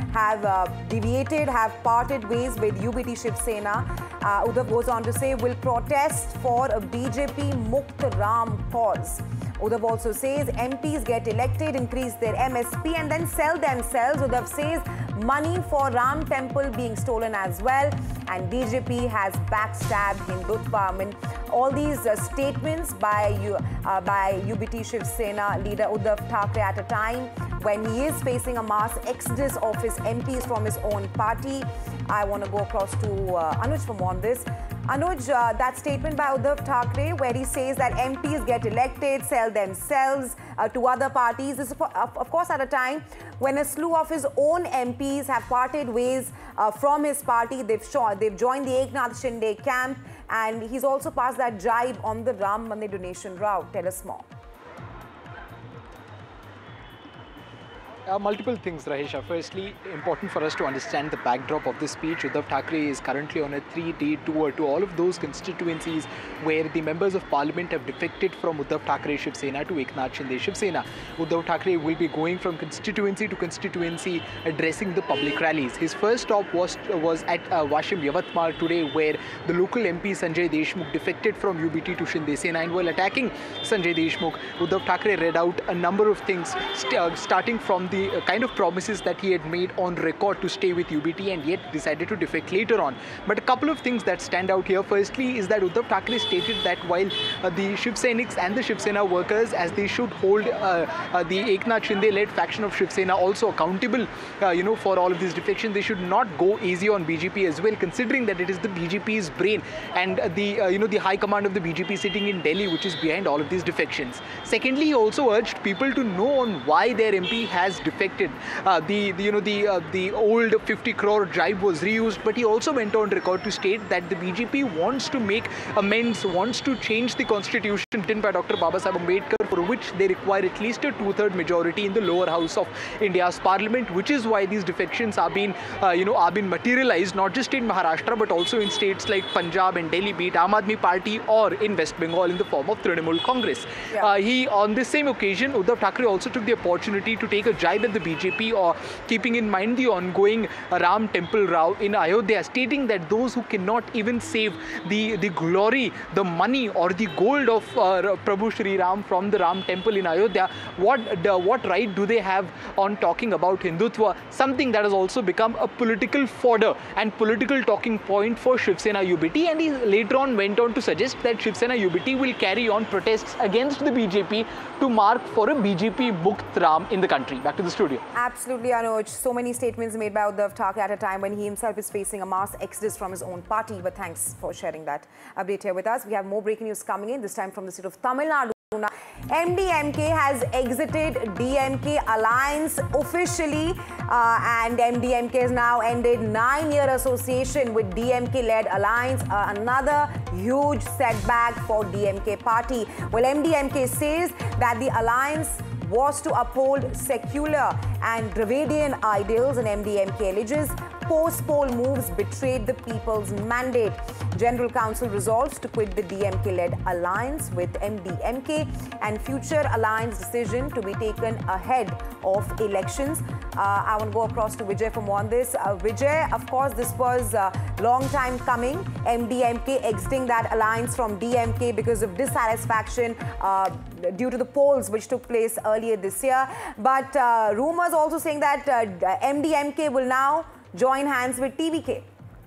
have deviated, have parted ways with UBT Shiv Sena. Uddhav goes on to say, will protest for a BJP Mukt Ram cause. Uddhav also says MPs get elected, increase their MSP and then sell themselves. Uddhav says money for Ram temple being stolen as well, and BJP has backstabbed Hindutva. I mean, all these statements by UBT Shiv Sena leader Uddhav Thackeray at a time when he is facing a mass exodus of his MPs from his own party. I want to go across to Anuj for more on this. Anuj, that statement by Uddhav Thackeray where he says that MPs get elected, sell themselves to other parties, this is of course at a time when a slew of his own MPs have parted ways from his party. They've joined the Eknath Shinde camp, and he's also passed that jibe on the Ram Mandir donation route. Tell us more. Multiple things, Rahesha. Firstly, important for us to understand the backdrop of this speech. Uddhav Thackeray is currently on a 3-day tour to all of those constituencies where the members of parliament have defected from Uddhav Thackeray Shiv Sena to Eknath Shinde Shiv Sena. Uddhav Thackeray will be going from constituency to constituency addressing the public rallies. His first stop was at Washim Yavatmal today, where the local MP Sanjay Deshmukh defected from UBT to Shinde Sena, and while attacking Sanjay Deshmukh, Uddhav Thackeray read out a number of things starting from the kind of promises that he had made on record to stay with UBT and yet decided to defect later on. But a couple of things that stand out here. Firstly is that Uddhav Thackeray stated that while the Shiv Sainiks and the Shiv Sena workers, as they should hold the Eknath Shinde-led faction of Shiv Sena also accountable, for all of these defections, they should not go easy on BJP as well, considering that it is the BJP's brain and the high command of the BJP sitting in Delhi which is behind all of these defections. Secondly, he also urged people to know on why their MP has defected. The old 50 crore jibe was reused, but he also went on record to state that the BJP wants to make amends, wants to change the constitution written by Dr. Babasaheb Ambedkar, for which they require at least a 2/3 majority in the lower house of India's parliament, which is why these defections are being materialized not just in Maharashtra but also in states like Punjab and Delhi, be it Aam Aadmi Party or in West Bengal in the form of Trinamool Congress. On this same occasion, Uddhav Thackeray also took the opportunity to take a jibe at the BJP, or keeping in mind the ongoing Ram temple row in Ayodhya, stating that those who cannot even save the glory, the money or the gold of Prabhu Shri Ram from the Ram temple in Ayodhya, what right do they have on talking about Hindutva, something that has also become a political fodder and political talking point for Shiv Sena UBT. And he later on went on to suggest that Shiv Sena UBT will carry on protests against the BJP to mark for a BJP Mukt Ram in the country. Back to the studio. Absolutely, Anuj. So many statements made by Uddhav Thackeray at a time when he himself is facing a mass exodus from his own party. But thanks for sharing that update here with us. We have more breaking news coming in, this time from the state of Tamil Nadu. MDMK has exited DMK alliance officially, and MDMK has now ended 9-year association with DMK-led alliance, another huge setback for DMK party. Well, MDMK says that the alliance was to uphold secular and Dravidian ideals, and MDMK alleges post-poll moves betrayed the people's mandate. General Council resolves to quit the DMK-led alliance with MDMK, and future alliance decision to be taken ahead of elections. I want to go across to Vijay for more on this. Vijay, of course, this was a long time coming. MDMK exiting that alliance from DMK because of dissatisfaction due to the polls which took place earlier this year. But rumors also saying that MDMK will now join hands with TVK.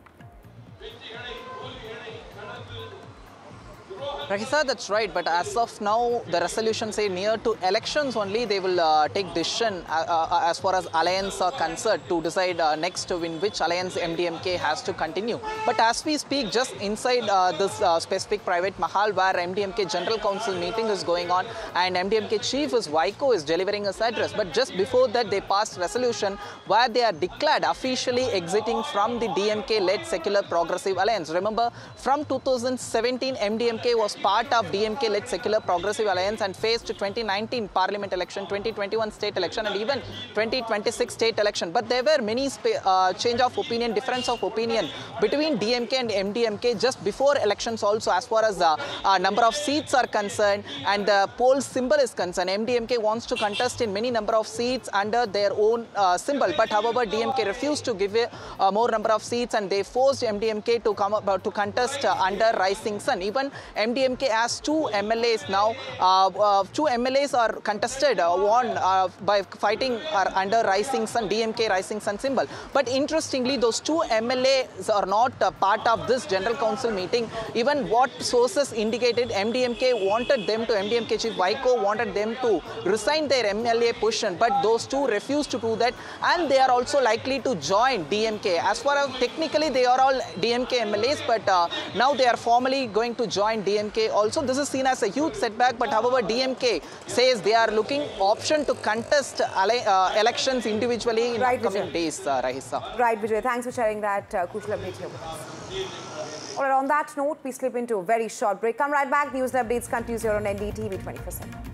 Rahisa, that's right, but as of now, the resolution say near to elections only, they will take decision as far as alliance are concerned to decide next in which alliance MDMK has to continue. But as we speak, just inside this specific private mahal where MDMK General Council meeting is going on, and MDMK Chief is Vaiko is delivering his address. But just before that, they passed resolution where they are declared officially exiting from the DMK-led Secular Progressive Alliance. Remember, from 2017, MDMK was was part of DMK-led Secular Progressive Alliance and faced 2019 Parliament election, 2021 state election, and even 2026 state election. But there were many change of opinion, difference of opinion between DMK and MDMK just before elections also, as far as the number of seats are concerned and the poll symbol is concerned. MDMK wants to contest in many number of seats under their own symbol, but however DMK refused to give a more number of seats and they forced MDMK to come up to contest under Rising Sun. Even MDMK has 2 MLAs now. 2 MLAs are contested, won by fighting under Rising Sun, DMK Rising Sun symbol. But interestingly, those 2 MLAs are not part of this General Council meeting. Even what sources indicated, MDMK wanted them to, MDMK Chief Vaiko wanted them to resign their MLA position, but those 2 refused to do that, and they are also likely to join DMK. As far as technically they are all DMK MLAs, but now they are formally going to join DMK also. This is seen as a huge setback, but however DMK says they are looking option to contest elections individually in upcoming days, Rahisa. Right, Vijay. Thanks for sharing that crucial update here with us. All right, on that note, we slip into a very short break. Come right back. News and updates continues here on NDTV 24/7.